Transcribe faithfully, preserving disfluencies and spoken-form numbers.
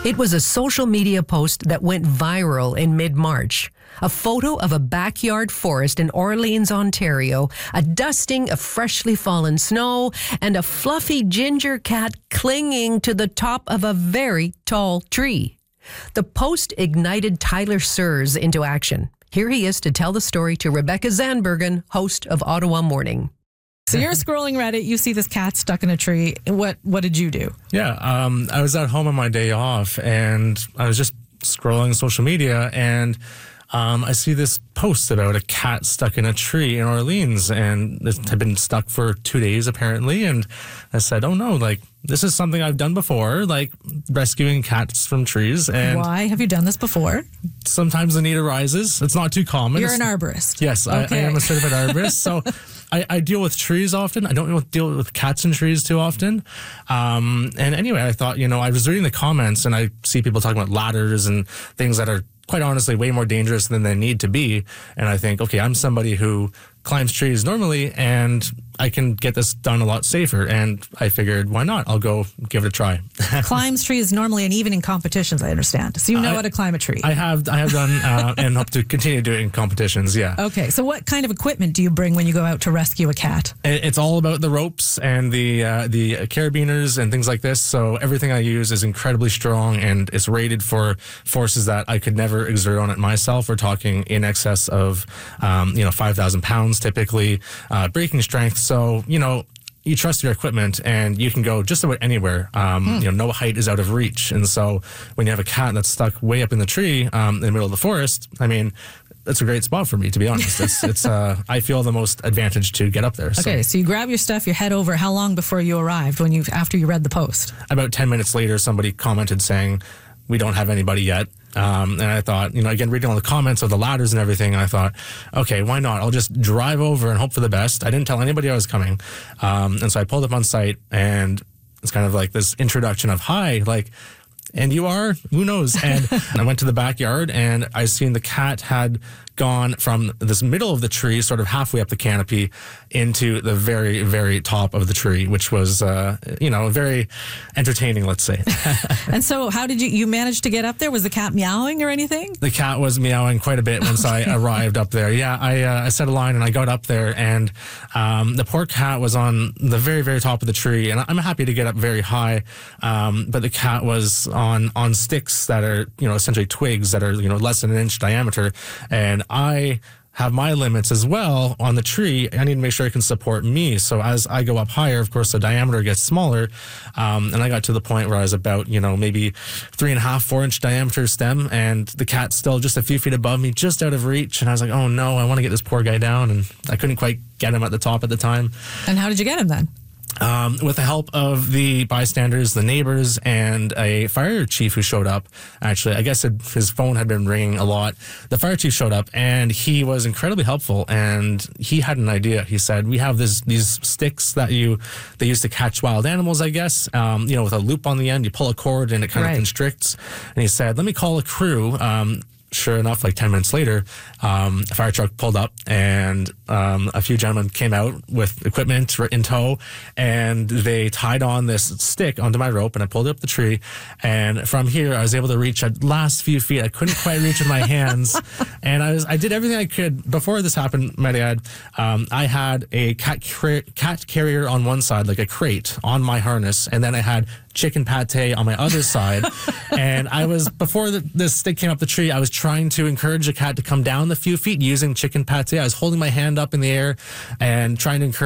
It was a social media post that went viral in mid-March. A photo of a backyard forest in Orleans, Ontario, a dusting of freshly fallen snow, and a fluffy ginger cat clinging to the top of a very tall tree. The post ignited Tyler Sears into action. Here he is to tell the story to Rebecca Zandbergen, host of Ottawa Morning. So you're scrolling Reddit, you see this cat stuck in a tree. What what did you do? Yeah, um, I was at home on my day off, and I was just scrolling social media, and um, I see this post about a cat stuck in a tree in Orleans, and it had been stuck for two days apparently. And I said, "Oh no! Like this is something I've done before, like rescuing cats from trees." And why have you done this before? Sometimes the need arises. It's not too common. You're it's, an arborist. Yes, okay. I, I am a certified arborist. So I, I deal with trees often. I don't deal with cats and trees too often. Um, and anyway, I thought, you know, I was reading the comments and I see people talking about ladders and things that are quite honestly way more dangerous than they need to be. And I think, okay, I'm somebody who climbs trees normally and I can get this done a lot safer. And I figured, why not? I'll go give it a try. Climbs trees normally and even in competitions, I understand. So you know I, how to climb a tree. I have I have done uh, and hope to continue to do it in competitions, yeah. Okay, so what kind of equipment do you bring when you go out to rescue a cat? It's all about the ropes and the uh, the carabiners and things like this. So everything I use is incredibly strong and it's rated for forces that I could never exert on it myself. We're talking in excess of um, you know five thousand pounds typically, uh, breaking strength. So you know. You trust your equipment and you can go just about anywhere. Um, hmm. You know, no height is out of reach. And so when you have a cat that's stuck way up in the tree um, in the middle of the forest, I mean, it's a great spot for me, to be honest. It's, it's. Uh, I feel the most advantage to get up there. So. Okay, so you grab your stuff, you head over. How long before you arrived when you after you read the post? About ten minutes later, somebody commented saying, we don't have anybody yet. Um, and I thought, you know, again, reading all the comments of the ladders and everything, I thought, okay, why not? I'll just drive over and hope for the best. I didn't tell anybody I was coming. Um, and so I pulled up on site and it's kind of like this introduction of, hi, like, and you are, who knows? And I went to the backyard and I seen the cat had gone from this middle of the tree, sort of halfway up the canopy, into the very, very top of the tree, which was, uh, you know, very entertaining, let's say. And so how did you, you manage to get up there? Was the cat meowing or anything? The cat was meowing quite a bit once I arrived up there. Yeah, I, uh, I set a line and I got up there and um, the poor cat was on the very, very top of the tree. And I'm happy to get up very high, um, but the cat was on, on sticks that are, you know, essentially twigs that are, you know, less than an inch diameter. And I have my limits as well on the tree. I need to make sure it can support me. So as I go up higher, of course, the diameter gets smaller. Um, and I got to the point where I was about, you know, maybe three and a half, four inch diameter stem. And the cat's still just a few feet above me, just out of reach. And I was like, oh no, I want to get this poor guy down. And I couldn't quite get him at the top at the time. And how did you get him then? Um, with the help of the bystanders, the neighbors, and a fire chief who showed up. Actually, I guess it, his phone had been ringing a lot. The fire chief showed up, and he was incredibly helpful. And he had an idea. He said, "We have this these sticks that you they use to catch wild animals. I guess um, you know, with a loop on the end, you pull a cord and it kind right. of constricts." And he said, "Let me call a crew." Um, Sure enough, like ten minutes later, um, a fire truck pulled up and um, a few gentlemen came out with equipment in tow and they tied on this stick onto my rope and I pulled it up the tree. And from here, I was able to reach a last few feet. I couldn't quite reach with my hands. And I was, I did everything I could. Before this happened, might I add, um, I had a cat, car- cat carrier on one side, like a crate on my harness. And then I had chicken pate on my other side. And I was, before the, this stick came up the tree, I was trying to encourage the cat to come down the few feet using chicken pate. I was holding my hand up in the air and trying to encourage